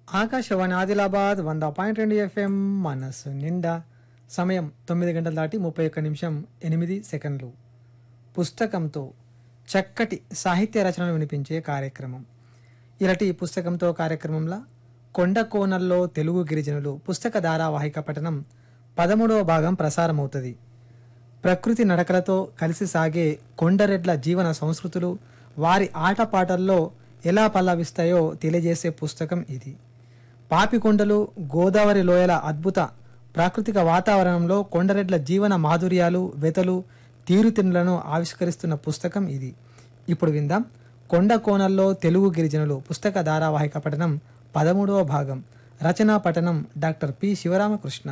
Akashvani Adilabad 100.2 FM మనసు నిండా. సమయం 9 గంటలు దాటి 31 నిమిషం 8 సెకండ్లు. పుస్తకంతో చక్కటి సాహిత్య రచనలు వినిపించే కార్యక్రమం. ఇలాంటి పుస్తకంతో కార్యక్రమంలో కొండ కోనల్లో తెలుగు గిరిజనులు పుస్తక ధారావాహిక పఠనం 13వ భాగం ప్రసారమవుతుంది. ప్రకృతి నడకలతో కలిసి సాగే కొండరెడ్ల జీవన సంస్కృతులు వారి ఆటపాటల్లో ఎలా పల్లవిస్తాయో తెలియజేసే పుస్తకం ఇది. పాపికొండలు, గోదావరి లోయల అద్భుత ప్రాకృతిక వాతావరణంలో కొండరెడ్ల జీవన మాధుర్యాలు, వెతలు, తీరుతెన్నులను ఆవిష్కరిస్తున్న పుస్తకం ఇది. ఇప్పుడు విందాం కొండ కోనల్లో తెలుగు గిరిజనులు పుస్తక ధారావాహిక పఠనం 13వ భాగం. రచనా పఠనం డాక్టర్ పి. శివరామకృష్ణ.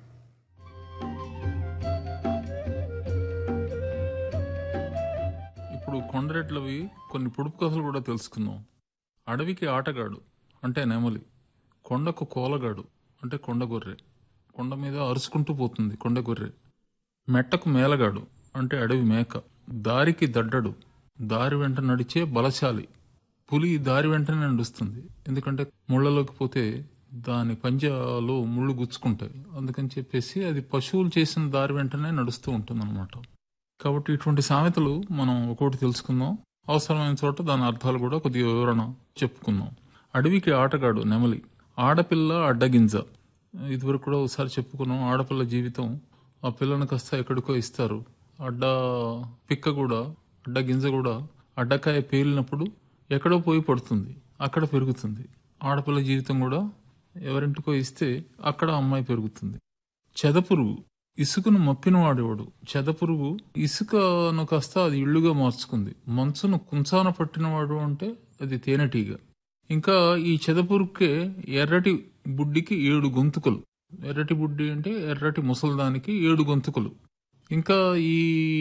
ఇప్పుడు కొండరెడ్లవి కొన్ని పొడుపు కథలు కూడా తెలుసుకుందాం. అడవికి ఆటగాడు అంటే నెమలి, కొండకు కోలగాడు అంటే కొండగొర్రె, కొండ మీద అరుచుకుంటూ పోతుంది కొండగొర్రె. మెట్టకు మేలగాడు అంటే అడవి మేక, దారికి దడ్డడు దారి వెంట నడిచే బలశాలి. పులి దారి వెంటనే నడుస్తుంది, ఎందుకంటే ముళ్ళలోకి పోతే దాని పంజాలో ముళ్ళు గుచ్చుకుంటాయి, అందుకని చెప్పేసి అది పశువులు చేసిన దారి వెంటనే నడుస్తూ ఉంటుంది అనమాట. కాబట్టి ఇటువంటి సామెతలు మనం ఒక్కొక్కటి తెలుసుకుందాం. అవసరమైన చోట దాని అర్థాలు కూడా కొద్దిగా వివరణ చెప్పుకుందాం. అడవికి ఆటగాడు నెమలి, ఆడపిల్ల అడ్డగింజ. ఇదివరకు కూడా ఒకసారి చెప్పుకున్నాం. ఆడపిల్ల జీవితం, ఆ పిల్లను కాస్త ఎక్కడికో ఇస్తారు. అడ్డ పిక్క కూడా, అడ్డ గింజ కూడా అడ్డకాయ పేలినప్పుడు ఎక్కడో పోయి పడుతుంది, అక్కడ పెరుగుతుంది. ఆడపిల్ల జీవితం కూడా ఎవరింటికో ఇస్తే అక్కడ అమ్మాయి పెరుగుతుంది. చెదపురుగు, ఇసుకను మప్పిన వాడేవాడు. చెదపురుగు ఇసుకను కాస్త అది ఇళ్లుగా మార్చుకుంది. మంచును కుంచాన పట్టినవాడు అంటే అది తేనెటీగ. ఇంకా ఈ చెదపురుగ్కే ఎర్రటి బుడ్డికి 7 గొంతుకలు. ఎర్రటి బుడ్డి అంటే ఎర్రటి ముసల్దానికి 7 గొంతుకలు. ఇంకా ఈ